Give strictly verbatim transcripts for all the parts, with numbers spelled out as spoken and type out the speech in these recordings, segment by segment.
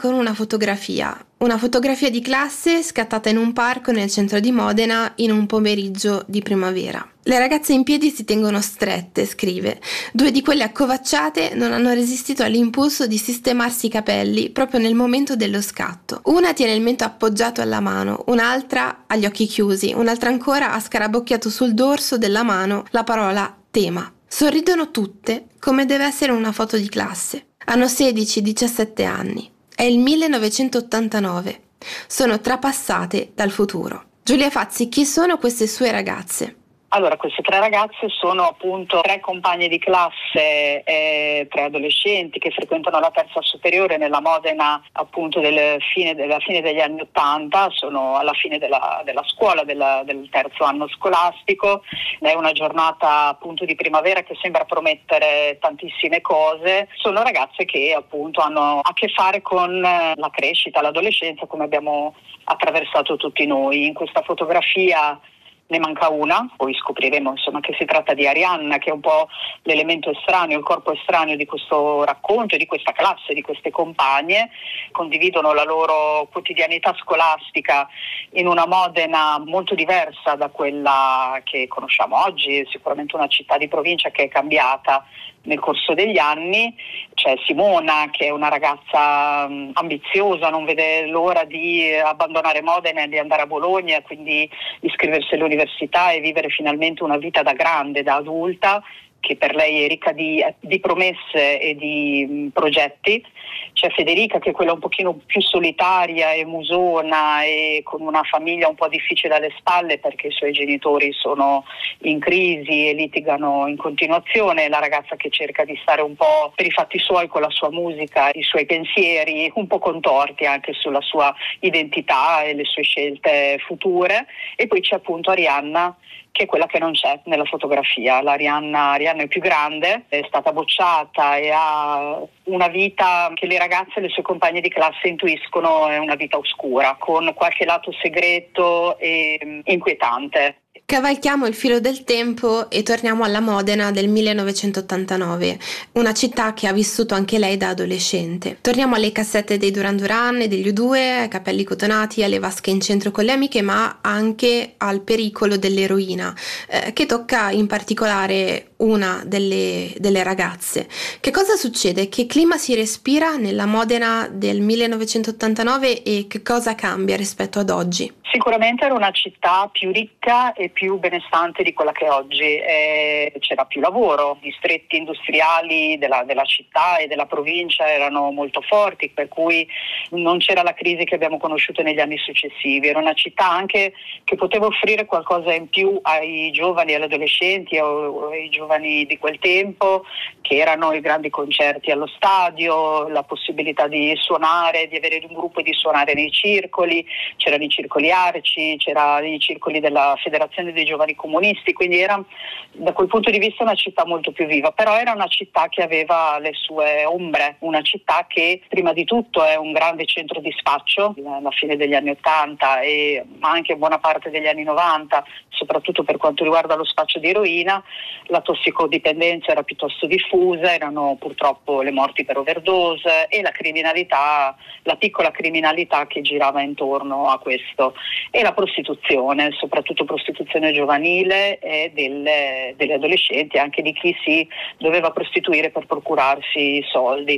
con una fotografia, una fotografia di classe scattata in un parco nel centro di Modena in un pomeriggio di primavera. Le ragazze in piedi si tengono strette, scrive. Due di quelle accovacciate non hanno resistito all'impulso di sistemarsi i capelli proprio nel momento dello scatto. Una tiene il mento appoggiato alla mano, un'altra ha gli occhi chiusi, un'altra ancora ha scarabocchiato sul dorso della mano la parola tema. Sorridono tutte come deve essere una foto di classe. Hanno sedici diciassette anni. È il millenovecentottantanove. Sono trapassate dal futuro. Giulia Fazzi, chi sono queste sue ragazze? Allora, queste tre ragazze sono appunto tre compagne di classe, eh, tre adolescenti che frequentano la terza superiore nella Modena appunto del fine, della fine degli anni Ottanta, sono alla fine della, della scuola, della, del terzo anno scolastico. È una giornata appunto di primavera che sembra promettere tantissime cose. Sono ragazze che appunto hanno a che fare con la crescita, l'adolescenza, come abbiamo attraversato tutti noi. In questa fotografia ne manca una, poi scopriremo insomma che si tratta di Arianna, che è un po' l'elemento estraneo, il corpo estraneo di questo racconto e di questa classe, di queste compagne. Condividono la loro quotidianità scolastica in una Modena molto diversa da quella che conosciamo oggi, sicuramente una città di provincia che è cambiata nel corso degli anni. C'è Simona, che è una ragazza ambiziosa, non vede l'ora di abbandonare Modena e di andare a Bologna, quindi iscriversi all'università e vivere finalmente una vita da grande, da adulta, che per lei è ricca di, di promesse e di mh, progetti. C'è Federica, che è quella un pochino più solitaria e musona e con una famiglia un po' difficile alle spalle perché i suoi genitori sono in crisi e litigano in continuazione. La ragazza che cerca di stare un po' per i fatti suoi con la sua musica, i suoi pensieri, un po' contorti anche sulla sua identità e le sue scelte future. E poi c'è appunto Arianna, che è quella che non c'è nella fotografia. L'Arianna Arianna è più grande, è stata bocciata e ha una vita che le ragazze e le sue compagne di classe intuiscono è una vita oscura, con qualche lato segreto e inquietante. Cavalchiamo il filo del tempo e torniamo alla Modena del millenovecentottantanove, una città che ha vissuto anche lei da adolescente. Torniamo alle cassette dei Duran Duran e degli U due, ai capelli cotonati, alle vasche in centro con le amiche, ma anche al pericolo dell'eroina, eh, che tocca in particolare una delle, delle ragazze. Che cosa succede? Che clima si respira nella Modena del millenovecentottantanove e che cosa cambia rispetto ad oggi? Sicuramente era una città più ricca e più benestante di quella che è oggi. Eh, c'era più lavoro, i distretti industriali della, della città e della provincia erano molto forti, per cui non c'era la crisi che abbiamo conosciuto negli anni successivi. Era una città anche che poteva offrire qualcosa in più ai giovani, agli adolescenti o ai giovani di quel tempo, che erano i grandi concerti allo stadio, la possibilità di suonare, di avere un gruppo e di suonare nei circoli. C'erano i circoli arci, c'erano i circoli della Federazione dei Giovani Comunisti, quindi era da quel punto di vista una città molto più viva, però era una città che aveva le sue ombre, una città che prima di tutto è un grande centro di spaccio alla fine degli anni Ottanta e anche buona parte degli anni Novanta, soprattutto per quanto riguarda lo spaccio di eroina. La tossicodipendenza era piuttosto diffusa, erano purtroppo le morti per overdose e la criminalità, la piccola criminalità che girava intorno a questo, e la prostituzione, soprattutto prostituzione giovanile e delle, delle adolescenti, anche di chi si doveva prostituire per procurarsi i soldi.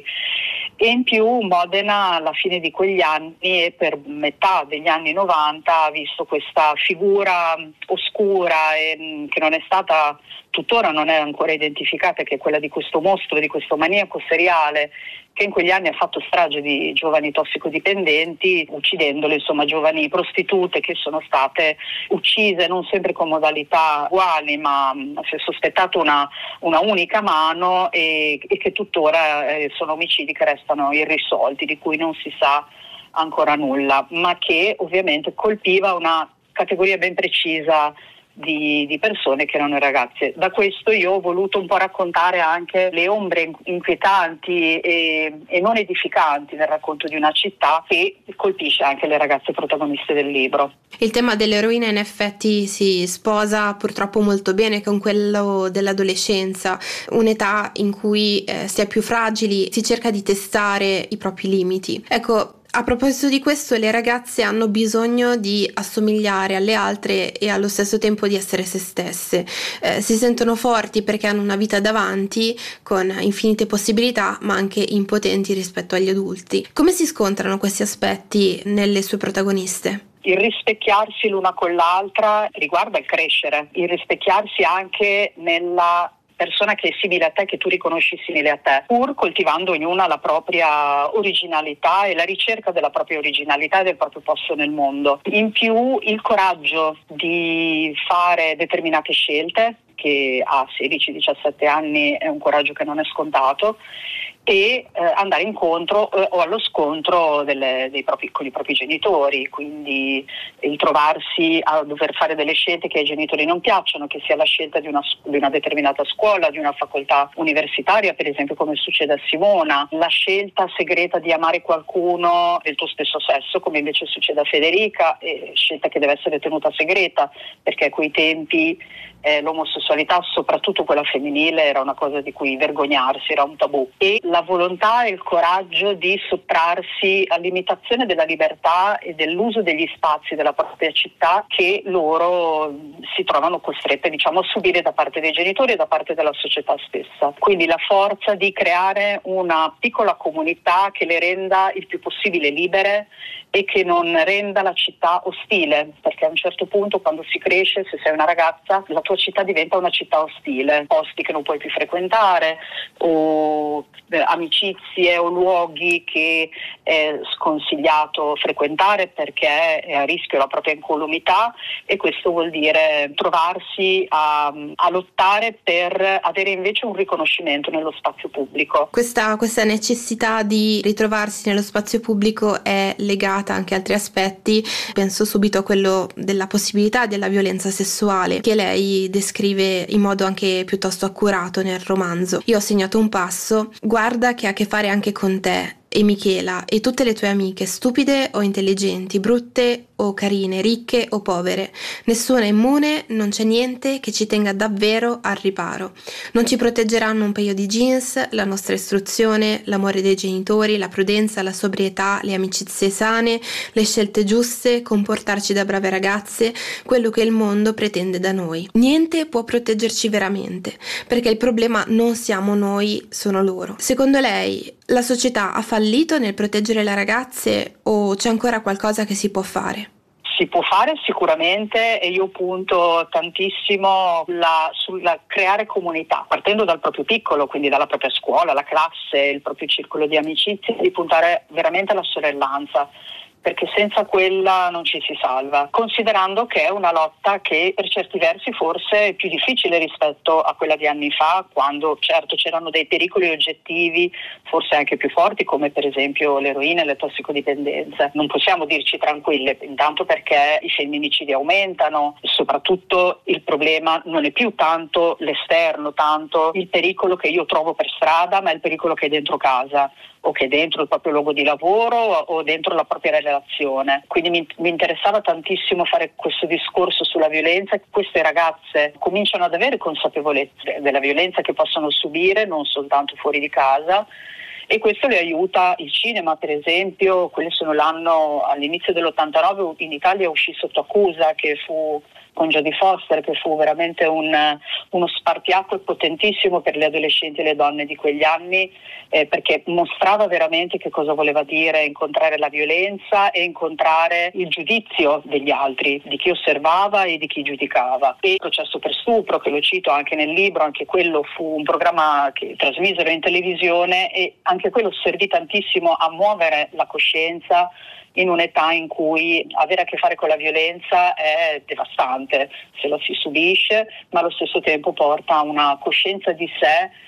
E in più Modena alla fine di quegli anni e per metà degli anni novanta ha visto questa figura oscura e che non è stata, tuttora non è ancora identificata, che è quella di questo mostro, di questo maniaco seriale che in quegli anni ha fatto strage di giovani tossicodipendenti, uccidendole, insomma giovani prostitute che sono state uccise non sempre con modalità uguali, ma si è sospettato una, una unica mano e, e che tuttora eh, sono omicidi che restano irrisolti, di cui non si sa ancora nulla, ma che ovviamente colpiva una categoria ben precisa di, di persone che erano ragazze. Da questo io ho voluto un po' raccontare anche le ombre inquietanti e, e non edificanti nel racconto di una città che colpisce anche le ragazze protagoniste del libro. Il tema dell'eroina in effetti si sposa purtroppo molto bene con quello dell'adolescenza, un'età in cui eh, si è più fragili, si cerca di testare i propri limiti. Ecco, a proposito di questo, le ragazze hanno bisogno di assomigliare alle altre e allo stesso tempo di essere se stesse. Eh, si sentono forti perché hanno una vita davanti con infinite possibilità, ma anche impotenti rispetto agli adulti. Come si scontrano questi aspetti nelle sue protagoniste? Il rispecchiarsi l'una con l'altra riguarda il crescere, il rispecchiarsi anche nella persona che è simile a te, che tu riconosci simile a te, pur coltivando ognuna la propria originalità e la ricerca della propria originalità e del proprio posto nel mondo. In più il coraggio di fare determinate scelte, che a sedici diciassette anni è un coraggio che non è scontato, e eh, andare incontro eh, o allo scontro delle, dei propri, con i propri genitori, quindi il trovarsi a dover fare delle scelte che ai genitori non piacciono, che sia la scelta di una, di una determinata scuola, di una facoltà universitaria, per esempio come succede a Simona, la scelta segreta di amare qualcuno del tuo stesso sesso, come invece succede a Federica, eh, scelta che deve essere tenuta segreta, perché a quei tempi eh, l'omosessualità, soprattutto quella femminile, era una cosa di cui vergognarsi, era un tabù. E la volontà e il coraggio di sottrarsi all'imitazione della libertà e dell'uso degli spazi della propria città che loro si trovano costrette, diciamo, a subire da parte dei genitori e da parte della società stessa. Quindi la forza di creare una piccola comunità che le renda il più possibile libere e che non renda la città ostile, perché a un certo punto, quando si cresce, se sei una ragazza, la tua città diventa una città ostile, posti che non puoi più frequentare o eh, amicizie o luoghi che è sconsigliato frequentare perché è a rischio la propria incolumità, e questo vuol dire trovarsi a, a lottare per avere invece un riconoscimento nello spazio pubblico. Questa, questa necessità di ritrovarsi nello spazio pubblico è legata anche a altri aspetti. Penso subito a quello della possibilità della violenza sessuale, che lei descrive in modo anche piuttosto accurato nel romanzo. Io ho segnato un passo: guarda che ha a che fare anche con te e Michela e tutte le tue amiche, stupide o intelligenti, brutte o carine, ricche o povere. Nessuna è immune, non c'è niente che ci tenga davvero al riparo. Non ci proteggeranno un paio di jeans, la nostra istruzione, l'amore dei genitori, la prudenza, la sobrietà, le amicizie sane, le scelte giuste, comportarci da brave ragazze, quello che il mondo pretende da noi. Niente può proteggerci veramente, perché il problema non siamo noi, sono loro. Secondo lei, la società ha fallito nel proteggere le ragazze o c'è ancora qualcosa che si può fare? Si può fare sicuramente, e io punto tantissimo la, sulla creare comunità, partendo dal proprio piccolo, quindi dalla propria scuola, la classe, il proprio circolo di amicizie, di puntare veramente alla sorellanza, perché senza quella non ci si salva, considerando che è una lotta che per certi versi forse è più difficile rispetto a quella di anni fa, quando certo c'erano dei pericoli oggettivi, forse anche più forti, come per esempio l'eroina e le tossicodipendenze. Non possiamo dirci tranquille, intanto perché i femminicidi aumentano, e soprattutto il problema non è più tanto l'esterno, tanto il pericolo che io trovo per strada, ma il pericolo che è dentro casa, o che è dentro il proprio luogo di lavoro o dentro la propria relazione. Quindi mi, mi interessava tantissimo fare questo discorso sulla violenza, che queste ragazze cominciano ad avere consapevolezza della violenza che possono subire non soltanto fuori di casa, e questo le aiuta. Il cinema, per esempio, quelli sono l'anno, all'inizio dell'ottantanove in Italia uscì Sotto accusa, che fu con Jodie Foster, che fu veramente un, uno spartiacque potentissimo per le adolescenti e le donne di quegli anni, eh, perché mostrava veramente che cosa voleva dire incontrare la violenza e incontrare il giudizio degli altri, di chi osservava e di chi giudicava. E il Processo per stupro, che lo cito anche nel libro, anche quello fu un programma che trasmisero in televisione, e anche quello servì tantissimo a muovere la coscienza in un'età in cui avere a che fare con la violenza è devastante se la si subisce, ma allo stesso tempo porta a una coscienza di sé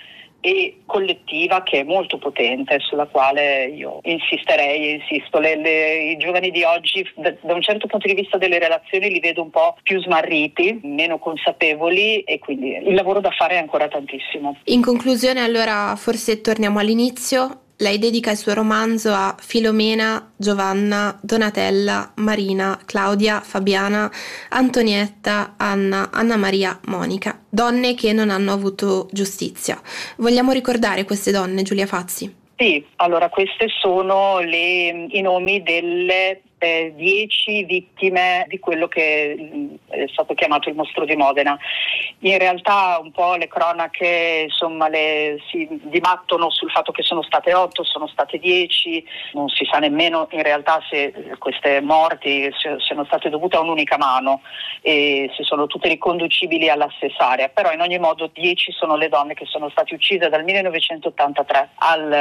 e collettiva che è molto potente, sulla quale io insisterei e insisto. Le, le, I giovani di oggi, da, da un certo punto di vista delle relazioni, li vedo un po' più smarriti, meno consapevoli, e quindi il lavoro da fare è ancora tantissimo. In conclusione, allora, forse torniamo all'inizio. Lei dedica il suo romanzo a Filomena, Giovanna, Donatella, Marina, Claudia, Fabiana, Antonietta, Anna, Anna Maria, Monica. Donne che non hanno avuto giustizia. Vogliamo ricordare queste donne, Giulia Fazzi? Sì, allora queste sono le, i nomi delle eh, dieci vittime di quello che mh, è stato chiamato il mostro di Modena. In realtà un po' le cronache insomma le, si dibattono sul fatto che sono state otto, sono state dieci, non si sa nemmeno in realtà se queste morti siano state dovute a un'unica mano e se sono tutte riconducibili alla stessa area, però in ogni modo dieci sono le donne che sono state uccise dal millenovecentottantatré al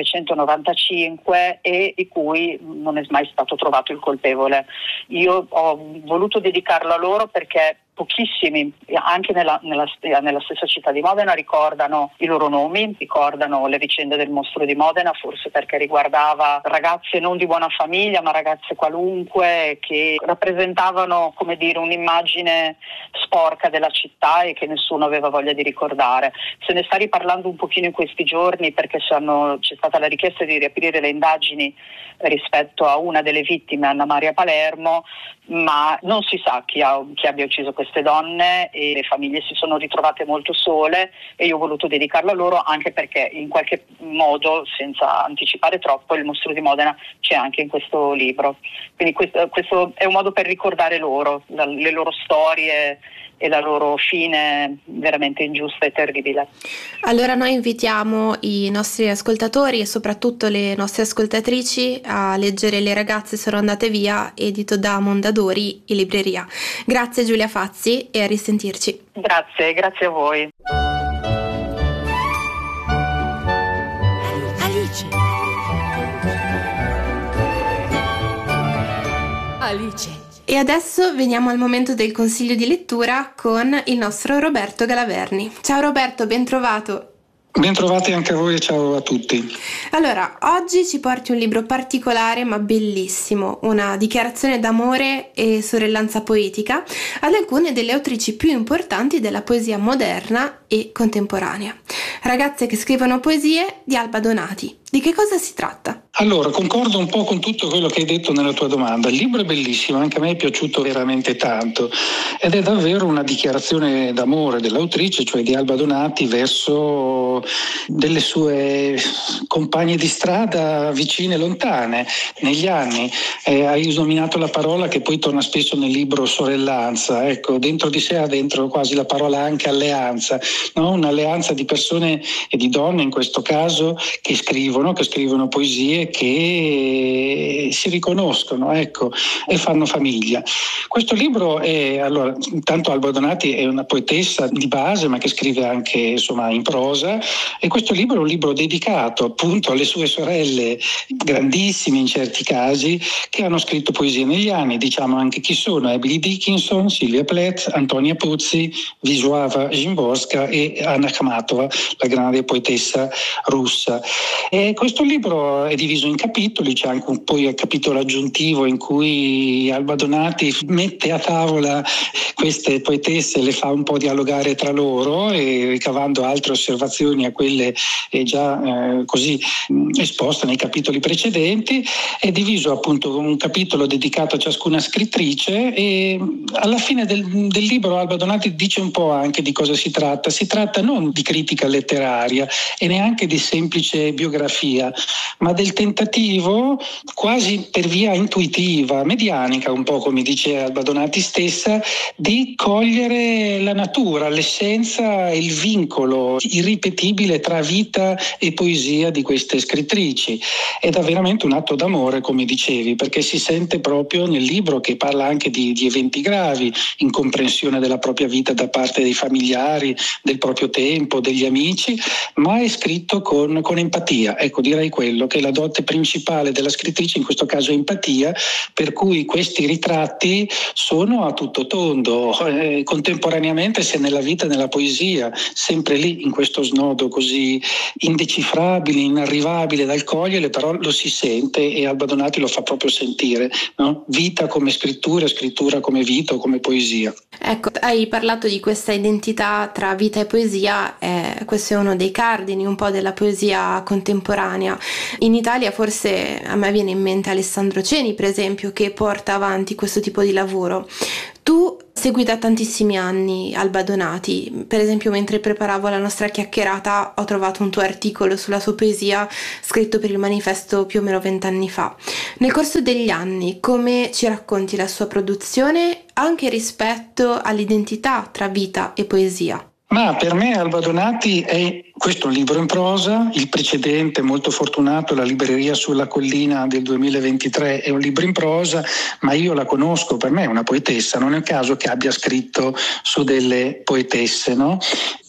millenovecentonovantacinque e di cui non è mai stato trovato il colpevole. Io ho voluto dedicarlo a loro perché pochissimi, anche nella, nella, nella stessa città di Modena, ricordano i loro nomi, ricordano le vicende del mostro di Modena, forse perché riguardava ragazze non di buona famiglia, ma ragazze qualunque, che rappresentavano, come dire, un'immagine sporca della città e che nessuno aveva voglia di ricordare. Se ne sta riparlando un pochino in questi giorni perché hanno, c'è stata la richiesta di riaprire le indagini rispetto a una delle vittime, Anna Maria Palermo, ma non si sa chi, ha, chi abbia ucciso queste donne e le famiglie si sono ritrovate molto sole e io ho voluto dedicarlo a loro anche perché in qualche modo, senza anticipare troppo, il mostro di Modena c'è anche in questo libro. Quindi questo, questo è un modo per ricordare loro, la, le loro storie e la loro fine veramente ingiusta e terribile. Allora noi invitiamo i nostri ascoltatori e soprattutto le nostre ascoltatrici a leggere Le ragazze sono andate via, edito da Mondadori in libreria. Grazie Giulia Fazzi e a risentirci. Grazie, grazie a voi. Alice. Alice. E adesso veniamo al momento del consiglio di lettura con il nostro Roberto Galaverni. Ciao Roberto, ben trovato. Ben trovati anche a voi e ciao a tutti. Allora, oggi ci porti un libro particolare ma bellissimo, una dichiarazione d'amore e sorellanza poetica ad alcune delle autrici più importanti della poesia moderna e contemporanea. Ragazze che scrivono poesie di Alba Donati. Di che cosa si tratta? Allora, concordo un po' con tutto quello che hai detto nella tua domanda. Il libro è bellissimo, anche a me è piaciuto veramente tanto ed è davvero una dichiarazione d'amore dell'autrice, cioè di Alba Donati, verso delle sue compagne di strada vicine e lontane negli anni. Eh, hai nominato la parola che poi torna spesso nel libro, sorellanza. Ecco, dentro di sé ha dentro quasi la parola anche alleanza, no? Un'alleanza di persone e di donne in questo caso che scrivono, che scrivono poesie, che si riconoscono, ecco, e fanno famiglia. Questo libro è, allora, intanto Alba Donati è una poetessa di base, ma che scrive anche, insomma, in prosa, e questo libro è un libro dedicato appunto alle sue sorelle, grandissime in certi casi, che hanno scritto poesie negli anni. Diciamo anche chi sono: Emily Dickinson, Sylvia Plath, Antonia Puzzi, Wisława Szymborska e Anna Akhmatova, la grande poetessa russa. E questo libro è diviso in capitoli, c'è anche un, poi un capitolo aggiuntivo in cui Alba Donati mette a tavola queste poetesse, le fa un po' dialogare tra loro e ricavando altre osservazioni a quelle già eh, così mh, esposte nei capitoli precedenti. È diviso appunto un capitolo dedicato a ciascuna scrittrice e alla fine del, del libro Alba Donati dice un po' anche di cosa si tratta. Si tratta non di critica letteraria e neanche di semplice biografia, ma del tentativo quasi per via intuitiva, medianica, un po' come dice Alba Donati stessa, di cogliere la natura, l'essenza e il vincolo irripetibile tra vita e poesia di queste scrittrici. Ed è veramente un atto d'amore, come dicevi, perché si sente proprio nel libro che parla anche di, di eventi gravi, incomprensione della propria vita da parte dei familiari, del proprio tempo, degli amici, ma è scritto con, con empatia. Ecco, direi quello che è la dote principale della scrittrice in questo questo caso empatia, per cui questi ritratti sono a tutto tondo, eh, contemporaneamente sia nella vita e nella poesia, sempre lì in questo snodo così indecifrabile, inarrivabile dal cogliere, però lo si sente e Alba Donati lo fa proprio sentire, no? Vita come scrittura, scrittura come vita o come poesia. Ecco, hai parlato di questa identità tra vita e poesia, eh, questo è uno dei cardini un po' della poesia contemporanea. In Italia forse a me viene in mente Alessandro Ceni, per esempio, che porta avanti questo tipo di lavoro. Tu segui da tantissimi anni Alba Donati, per esempio mentre preparavo la nostra chiacchierata ho trovato un tuo articolo sulla sua poesia scritto per il Manifesto più o meno vent'anni fa. Nel corso degli anni come ci racconti la sua produzione anche rispetto all'identità tra vita e poesia? Ma per me Alba Donati è questo un libro in prosa, il precedente molto fortunato, La libreria sulla collina del duemilaventitré, è un libro in prosa, ma io la conosco, per me è una poetessa, non è un caso che abbia scritto su delle poetesse, no?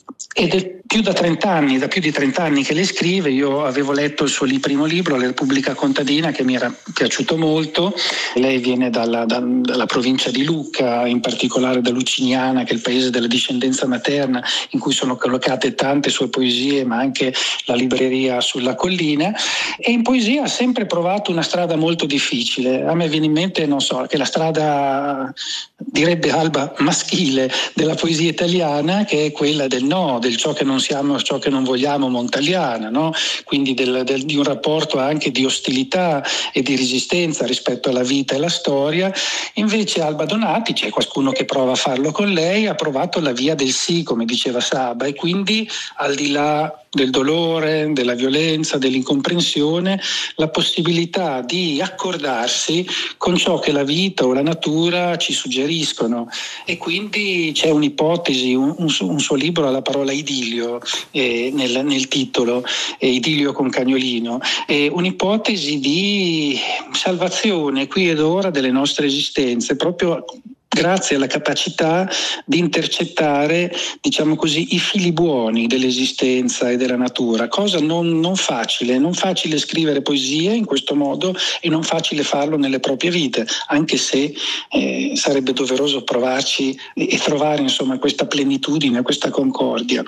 Ed è più da trent'anni, da più di trent'anni che le scrive. Io avevo letto il suo primo libro, La Repubblica Contadina, che mi era piaciuto molto. Lei viene dalla, da, dalla provincia di Lucca, in particolare da Luciniana, che è il paese della discendenza materna, in cui sono collocate tante sue poesie, ma anche la libreria sulla collina. E in poesia ha sempre provato una strada molto difficile. A me viene in mente, non so, che la strada, direbbe Alba, maschile della poesia italiana, che è quella del no, del ciò che non siamo, ciò che non vogliamo, montaliana, no? Quindi del, del, di un rapporto anche di ostilità e di resistenza rispetto alla vita e alla storia. Invece Alba Donati, c'è qualcuno che prova a farlo con lei, ha provato la via del sì, come diceva Saba, e quindi al di là del dolore, della violenza, dell'incomprensione, la possibilità di accordarsi con ciò che la vita o la natura ci suggeriscono. E quindi c'è un'ipotesi, un, un, un suo libro ha la parola idillio eh, nel, nel titolo, eh, idillio con cagnolino, è un'ipotesi di salvazione qui ed ora delle nostre esistenze, proprio grazie alla capacità di intercettare, diciamo così, i fili buoni dell'esistenza e della natura, cosa non, non facile, non facile scrivere poesie in questo modo e non facile farlo nelle proprie vite, anche se eh, sarebbe doveroso provarci e, e trovare insomma questa plenitudine, questa concordia.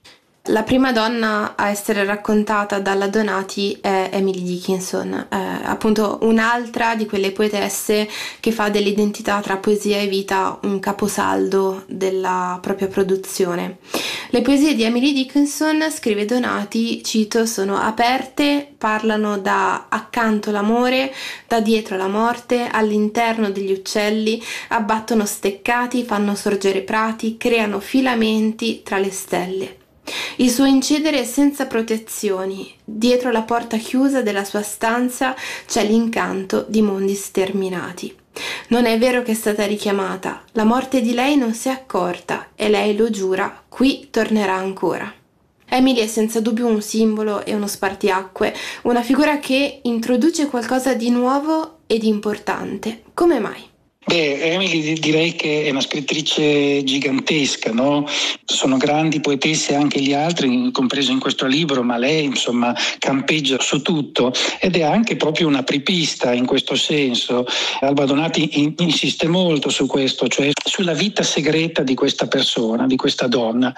La prima donna a essere raccontata dalla Donati è Emily Dickinson, eh, appunto un'altra di quelle poetesse che fa dell'identità tra poesia e vita un caposaldo della propria produzione. Le poesie di Emily Dickinson, scrive Donati, cito, sono aperte, parlano da accanto l'amore, da dietro la morte, all'interno degli uccelli, abbattono steccati, fanno sorgere prati, creano filamenti tra le stelle. Il suo incedere è senza protezioni. Dietro la porta chiusa della sua stanza c'è l'incanto di mondi sterminati. Non è vero che è stata richiamata. La morte di lei non si è accorta e lei lo giura, qui tornerà ancora. Emily è senza dubbio un simbolo e uno spartiacque, una figura che introduce qualcosa di nuovo e di importante. Come mai? Beh, Emily direi che è una scrittrice gigantesca, no? Sono grandi poetesse anche gli altri, compreso in questo libro, ma lei insomma campeggia su tutto ed è anche proprio una apripista in questo senso. Alba Donati in, insiste molto su questo, cioè sulla vita segreta di questa persona, di questa donna.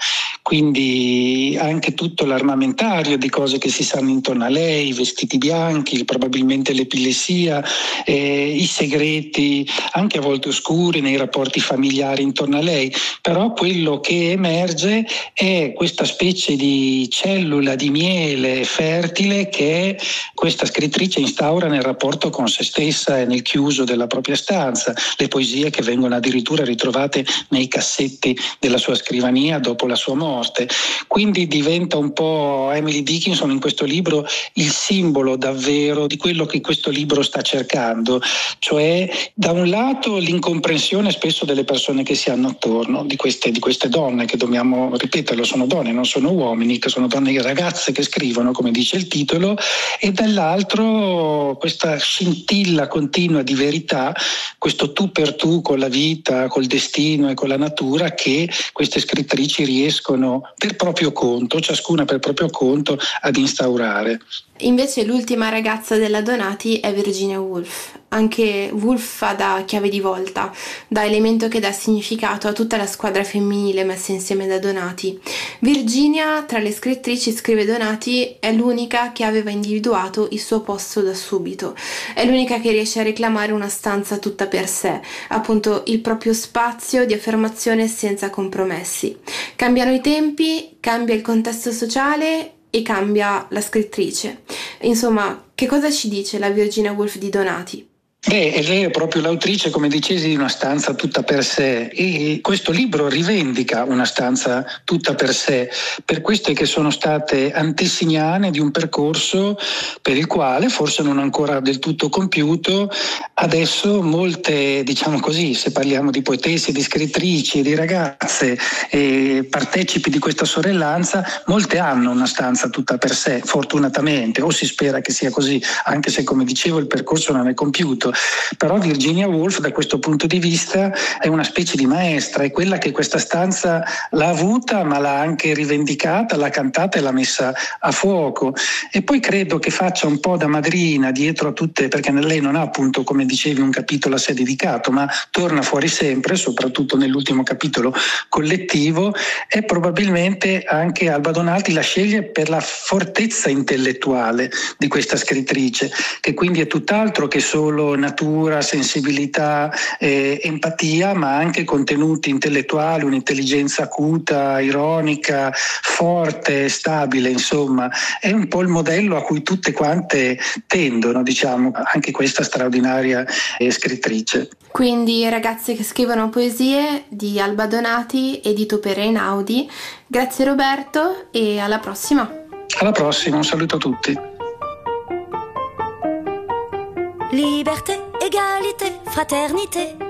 Quindi anche tutto l'armamentario di cose che si sanno intorno a lei, i vestiti bianchi, probabilmente l'epilessia, eh, i segreti, anche a volte oscuri nei rapporti familiari intorno a lei, però quello che emerge è questa specie di cellula di miele fertile che questa scrittrice instaura nel rapporto con se stessa e nel chiuso della propria stanza, le poesie che vengono addirittura ritrovate nei cassetti della sua scrivania dopo la sua morte. Quindi diventa un po' Emily Dickinson in questo libro il simbolo davvero di quello che questo libro sta cercando, cioè da un lato intanto l'incomprensione spesso delle persone che si hanno attorno, di queste, di queste donne che dobbiamo ripeterlo, sono donne, non sono uomini, che sono donne ragazze che scrivono, come dice il titolo, e dall'altro questa scintilla continua di verità, questo tu per tu con la vita, col destino e con la natura che queste scrittrici riescono per proprio conto, ciascuna per proprio conto, ad instaurare. Invece l'ultima ragazza della Donati è Virginia Woolf. Anche Woolf fa da chiave di volta, da elemento che dà significato a tutta la squadra femminile messa insieme da Donati. Virginia, tra le scrittrici, scrive Donati, è l'unica che aveva individuato il suo posto da subito. È l'unica che riesce a reclamare una stanza tutta per sé, appunto il proprio spazio di affermazione senza compromessi. Cambiano i tempi, cambia il contesto sociale e cambia la scrittrice. Insomma, che cosa ci dice la Virginia Woolf di Donati? Beh, lei è proprio l'autrice, come dicesi, di una stanza tutta per sé, e questo libro rivendica una stanza tutta per sé, per queste che sono state antesignane di un percorso per il quale, forse non ancora del tutto compiuto, adesso molte, diciamo così, se parliamo di poetesse, di scrittrici e di ragazze eh, partecipi di questa sorellanza, molte hanno una stanza tutta per sé, fortunatamente, o si spera che sia così, anche se, come dicevo, il percorso non è compiuto. Però Virginia Woolf da questo punto di vista è una specie di maestra, è quella che questa stanza l'ha avuta ma l'ha anche rivendicata, l'ha cantata e l'ha messa a fuoco, e poi credo che faccia un po' da madrina dietro a tutte, perché lei non ha, appunto, come dicevi, un capitolo a sé dedicato, ma torna fuori sempre, soprattutto nell'ultimo capitolo collettivo, e probabilmente anche Alba Donati la sceglie per la fortezza intellettuale di questa scrittrice, che quindi è tutt'altro che solo natura, sensibilità, eh, empatia, ma anche contenuti intellettuali, un'intelligenza acuta, ironica, forte, stabile, insomma, è un po' il modello a cui tutte quante tendono, diciamo, anche questa straordinaria eh, scrittrice. Quindi ragazze che scrivono poesie di Alba Donati, edito per Einaudi. Grazie Roberto e alla prossima. Alla prossima, un saluto a tutti. Liberté, égalité, fraternité.